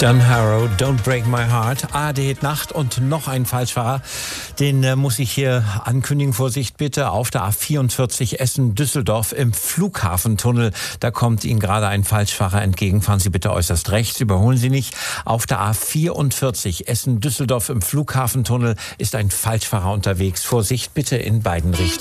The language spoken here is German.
Don Harrow, Don't Break My Heart. ARD Nacht und noch ein Falschfahrer. Den muss ich hier ankündigen. Vorsicht bitte, auf der A44 Essen-Düsseldorf im Flughafentunnel. Da kommt Ihnen gerade ein Falschfahrer entgegen. Fahren Sie bitte äußerst rechts, überholen Sie nicht. Auf der A44 Essen-Düsseldorf im Flughafentunnel ist ein Falschfahrer unterwegs. Vorsicht bitte in beiden Richtungen.